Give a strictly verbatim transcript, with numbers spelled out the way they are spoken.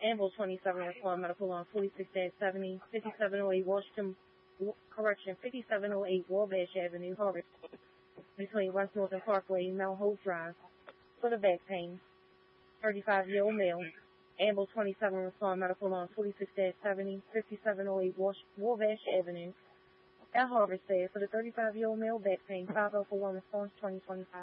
Ambul twenty-seven, respond medical on forty-six seventy, fifty-seven oh eight Washington, correction, fifty-seven oh eight Wabash Avenue, Harvard, between West Northern Parkway and Mount Hope Drive, for the back pain. thirty-five-year-old male. Ambul twenty-seven, respond medical on forty-six seventy, fifty-seven oh eight Wabash Avenue, at Harvard, for the thirty-five-year-old male back pain. five oh four one response twenty twenty-five.